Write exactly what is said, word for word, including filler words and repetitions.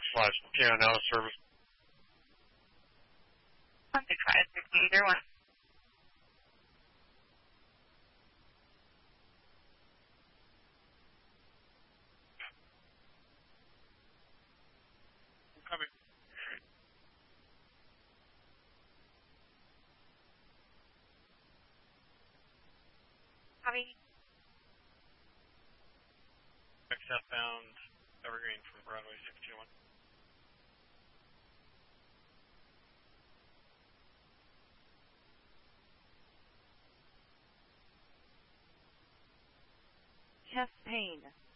slash piano now service. one six five six either one. Copy. Copy. Southbound Evergreen from Broadway six two one. Chest pain.